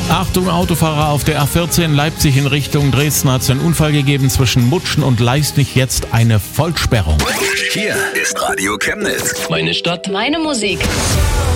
Achtung, Autofahrer auf der A14 Leipzig in Richtung Dresden hat es einen Unfall gegeben. Zwischen Mutschen und Leisnig jetzt eine Vollsperrung. Hier ist Radio Chemnitz. Meine Stadt. Meine Musik.